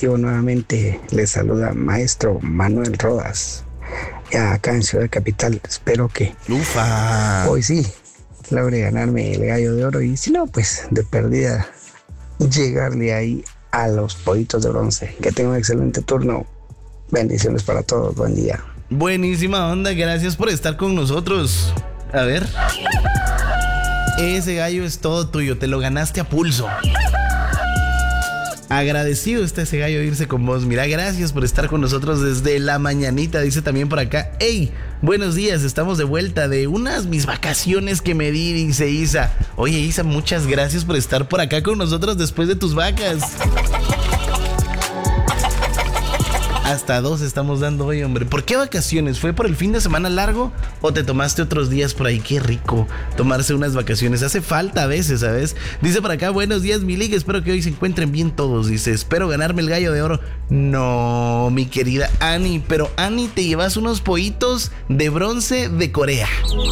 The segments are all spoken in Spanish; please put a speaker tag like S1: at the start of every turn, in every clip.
S1: informativo nuevamente. Les saluda maestro Manuel Rodas, ya acá en Ciudad Capital. Espero que
S2: Ufa.
S1: hoy sí logre ganarme el gallo de oro y si no, pues de perdida llegarle ahí a los pollitos de bronce. Que tenga un excelente turno. Bendiciones para todos. Buen día.
S2: Buenísima onda, gracias por estar con nosotros. A ver. Ese gallo es todo tuyo, te lo ganaste a pulso. Agradecido está ese gallo de irse con vos. Mira, gracias por estar con nosotros desde la mañanita. Dice también por acá: hey, buenos días, estamos de vuelta de unas mis vacaciones que me di, dice Isa. Oye, Isa, muchas gracias por estar por acá con nosotros después de tus vacas. Hasta 2 estamos dando hoy, hombre. ¿Por qué vacaciones? ¿Fue por el fin de semana largo o te tomaste otros días por ahí? Qué rico tomarse unas vacaciones. Hace falta a veces, ¿sabes? Dice por acá: buenos días, mi liga. Espero que hoy se encuentren bien todos. Dice: espero ganarme el gallo de oro. No, mi querida Ani. Pero Ani, te llevas unos pollitos de bronce de Corea.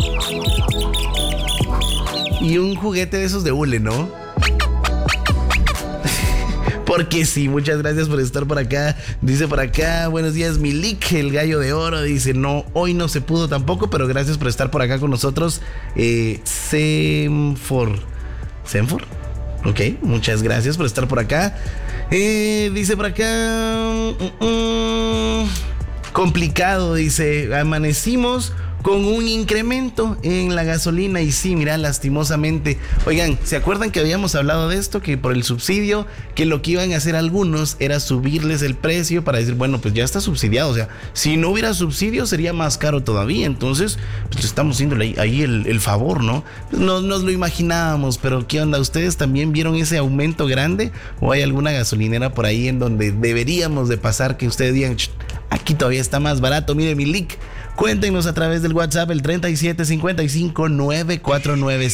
S2: Y un juguete de esos de hule, ¿no? Porque sí, muchas gracias por estar por acá. Dice por acá: buenos días, Milik, el gallo de oro. Dice: no, hoy no se pudo tampoco, pero gracias por estar por acá con nosotros. Senfor. Ok, muchas gracias por estar por acá. Dice por acá: complicado, dice. Amanecimos con un incremento en la gasolina. Y sí, mira, lastimosamente. Oigan, ¿se acuerdan que habíamos hablado de esto? Que por el subsidio, que lo que iban a hacer algunos era subirles el precio para decir, bueno, pues ya está subsidiado. O sea, si no hubiera subsidio sería más caro todavía. Entonces, pues estamos haciéndole ahí el favor, ¿no? Pues nos lo imaginábamos, pero ¿qué onda? ¿Ustedes también vieron ese aumento grande? ¿O hay alguna gasolinera por ahí en donde deberíamos de pasar que ustedes digan, aquí todavía está más barato? Mire, mi leak. Cuéntenos a través del WhatsApp, el 3755-949.